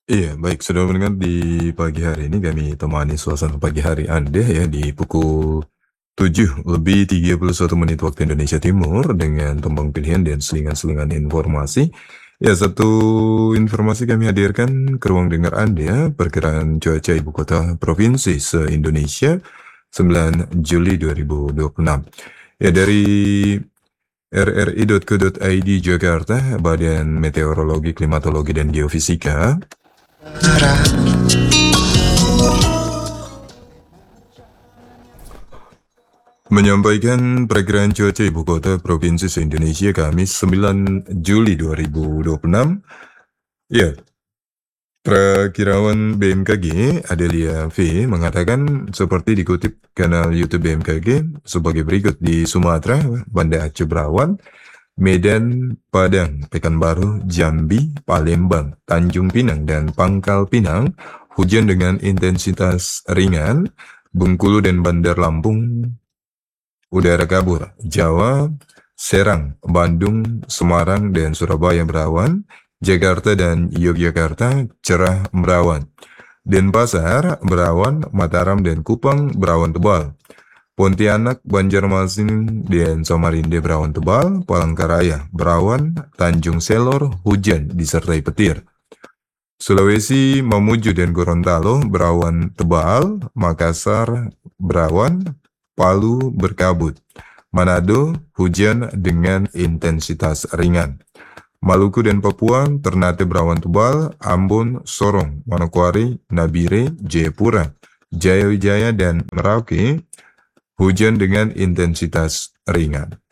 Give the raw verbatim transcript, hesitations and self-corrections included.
Iya, baik, sudah mendengar di pagi hari ini kami temani suasana pagi hari Anda ya di pukul tujuh lebih tiga puluh satu menit waktu Indonesia Timur dengan tembang pilihan dan selingan-selingan informasi. Ya, satu informasi kami hadirkan ke ruang dengar Anda, perkiraan cuaca ibu kota provinsi se-Indonesia sembilan Juli dua ribu dua puluh enam. Ya, dari r r i titik co titik i d Jakarta, Badan Meteorologi, Klimatologi, dan Geofisika menyampaikan perkiraan cuaca ibu kota provinsi se-Indonesia Kamis sembilan Juli dua ribu dua puluh enam. Ya, Prakirawan B M K G Adelia V mengatakan seperti dikutip kanal YouTube B M K G sebagai berikut: di Sumatera, Banda Aceh Berawan, Medan, Padang, Pekanbaru, Jambi, Palembang, Tanjung Pinang, dan Pangkal Pinang, hujan dengan intensitas ringan. Bengkulu dan Bandar Lampung, udara kabur. Jawa, Serang, Bandung, Semarang, dan Surabaya berawan. Jakarta dan Yogyakarta cerah berawan. Denpasar berawan, Mataram dan Kupang berawan tebal. Pontianak, Banjarmasin, dan Samarinda berawan tebal. Palangkaraya berawan, Tanjung Selor hujan disertai petir. Sulawesi, Mamuju, dan Gorontalo berawan tebal. Makassar berawan, Palu berkabut. Manado hujan dengan intensitas ringan. Maluku dan Papua Ternate berawan tebal. Ambon, Sorong, Manokwari, Nabire, Jayapura, Jaya Wijaya, dan Merauke hujan dengan intensitas ringan.